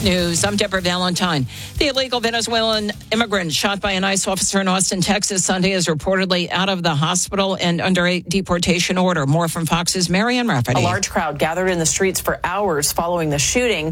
Fox News. I'm Deborah Valentine. The illegal Venezuelan immigrant shot by an ICE officer in Austin, Texas Sunday is reportedly out of the hospital and under a deportation order. More from Fox's Marianne Rafferty. A large crowd gathered in the streets for hours following the shooting.